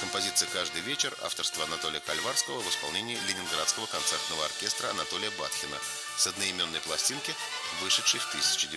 Композиция «Каждый вечер» авторства Анатолия Кальварского в исполнении Ленинградского концертного оркестра Анатолия Батхина с одноименной пластинки, вышедшей в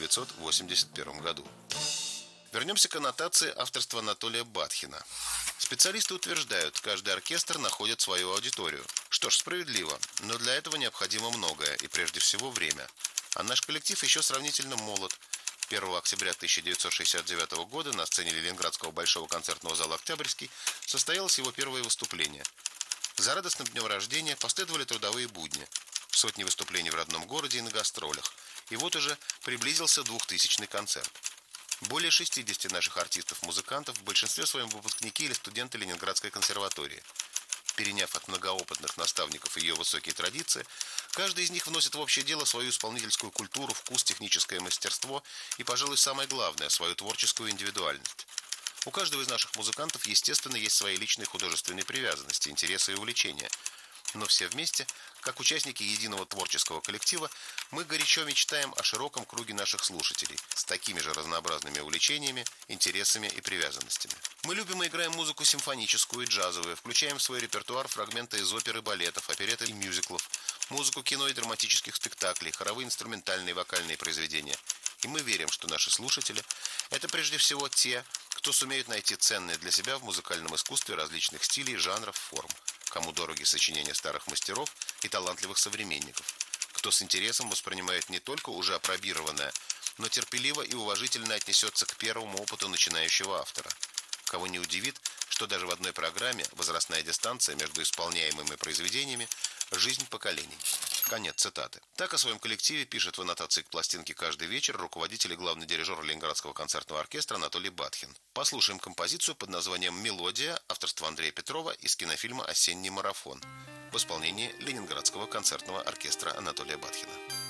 1981 году. Вернемся к аннотации авторства Анатолия Батхина. Специалисты утверждают, каждый оркестр находит свою аудиторию. Что ж, справедливо, но для этого необходимо многое, и прежде всего время. А наш коллектив еще сравнительно молод. 1 октября 1969 года на сцене Ленинградского Большого концертного зала «Октябрьский» состоялось его первое выступление. За радостным днем рождения последовали трудовые будни, сотни выступлений в родном городе и на гастролях. И вот уже приблизился 2000-й концерт. Более 60 наших артистов-музыкантов, в большинстве своем выпускники или студенты Ленинградской консерватории. Переняв от многоопытных наставников ее высокие традиции, каждый из них вносит в общее дело свою исполнительскую культуру, вкус, техническое мастерство и, пожалуй, самое главное, свою творческую индивидуальность. У каждого из наших музыкантов, естественно, есть свои личные художественные привязанности, интересы и увлечения. Но все вместе, как участники единого творческого коллектива, мы горячо мечтаем о широком круге наших слушателей с такими же разнообразными увлечениями, интересами и привязанностями. Мы любим и играем музыку симфоническую и джазовую, включаем в свой репертуар фрагменты из опер и балетов, оперетт и мюзиклов, музыку кино и драматических спектаклей, хоровые, инструментальные и вокальные произведения. И мы верим, что наши слушатели – это прежде всего те, кто сумеет найти ценное для себя в музыкальном искусстве различных стилей, жанров, форм. Кому дороги сочинения старых мастеров и талантливых современников, кто с интересом воспринимает не только уже апробированное, но терпеливо и уважительно отнесется к первому опыту начинающего автора, кого не удивит, что даже в одной программе возрастная дистанция между исполняемыми произведениями – жизнь поколений. Конец цитаты. Так о своем коллективе пишет в аннотации к пластинке «Каждый вечер» руководитель и главный дирижер Ленинградского концертного оркестра Анатолий Батхин. Послушаем композицию под названием «Мелодия» авторства Андрея Петрова из кинофильма «Осенний марафон» в исполнении Ленинградского концертного оркестра Анатолия Батхина.